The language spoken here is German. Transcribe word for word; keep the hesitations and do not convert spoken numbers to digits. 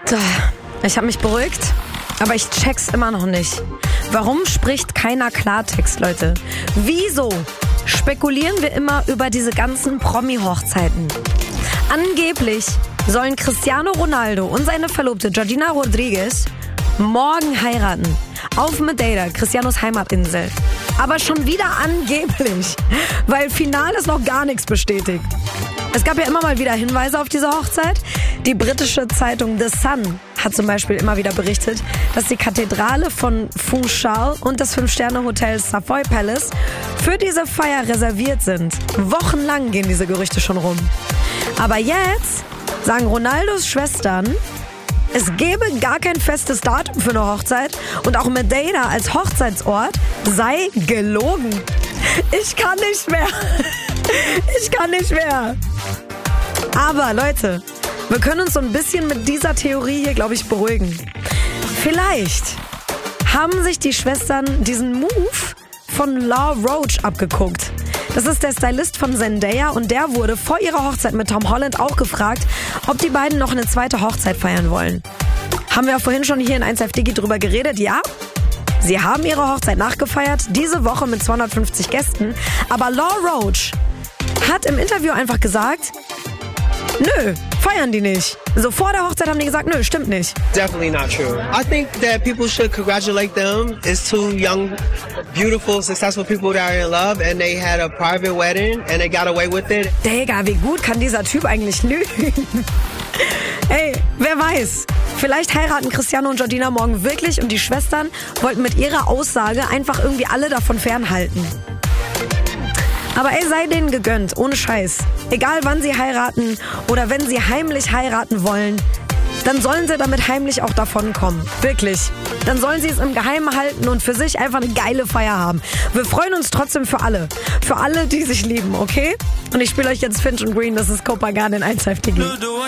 Ich habe mich beruhigt, aber ich check's immer noch nicht. Warum spricht keiner Klartext, Leute? Wieso spekulieren wir immer über diese ganzen Promi-Hochzeiten? Angeblich sollen Cristiano Ronaldo und seine Verlobte Georgina Rodriguez morgen heiraten. Auf Madeira, Cristianos Heimatinsel. Aber schon wieder angeblich, weil final ist noch gar nichts bestätigt. Es gab ja immer mal wieder Hinweise auf diese Hochzeit. Die britische Zeitung The Sun hat zum Beispiel immer wieder berichtet, dass die Kathedrale von Funchal und das Fünf-Sterne-Hotel Savoy Palace für diese Feier reserviert sind. Wochenlang gehen diese Gerüchte schon rum. Aber jetzt sagen Ronaldos Schwestern, es gäbe gar kein festes Datum für eine Hochzeit und auch Madeira als Hochzeitsort sei gelogen. Ich kann nicht mehr. Ich kann nicht mehr. Aber Leute, wir können uns so ein bisschen mit dieser Theorie hier, glaube ich, beruhigen. Vielleicht haben sich die Schwestern diesen Move von Law Roach abgeguckt. Das ist der Stylist von Zendaya und der wurde vor ihrer Hochzeit mit Tom Holland auch gefragt, ob die beiden noch eine zweite Hochzeit feiern wollen. Haben wir ja vorhin schon hier in eins Live Digi drüber geredet, ja? Sie haben ihre Hochzeit nachgefeiert, diese Woche mit zweihundertfünfzig Gästen. Aber Law Roach hat im Interview einfach gesagt, nö, feiern die nicht. So vor der Hochzeit haben die gesagt, nö, stimmt nicht. Definitely not true. I think that people should congratulate them. It's two young, beautiful, successful people that are in love and they had a private wedding and they got away with it. Digga, wie gut kann dieser Typ eigentlich lügen? Ey, wer weiß. Vielleicht heiraten Cristiano und Georgina morgen wirklich und die Schwestern wollten mit ihrer Aussage einfach irgendwie alle davon fernhalten. Aber ey, sei denen gegönnt, ohne Scheiß. Egal wann sie heiraten oder wenn sie heimlich heiraten wollen, dann sollen sie damit heimlich auch davonkommen. Wirklich. Dann sollen sie es im Geheimen halten und für sich einfach eine geile Feier haben. Wir freuen uns trotzdem für alle. Für alle, die sich lieben, okay? Und ich spiele euch jetzt Finch und Green, das ist Copagan in eins Live Digi.